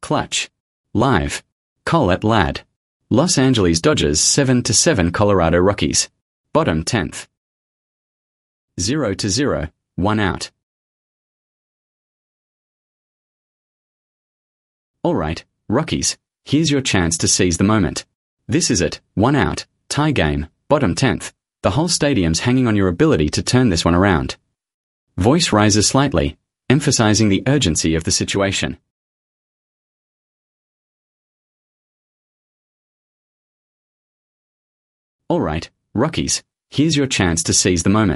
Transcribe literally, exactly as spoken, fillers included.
Clutch. Live. Colette Ladd. Los Angeles Dodgers seven to seven Colorado Rockies. Bottom tenth. zero to zero, one out. Alright, Rockies, here's your chance to seize the moment. This is it, one out, tie game, bottom tenth. The whole stadium's hanging on your ability to turn this one around. Voice rises slightly, emphasizing the urgency of the situation. Alright, Rockies, here's your chance to seize the moment.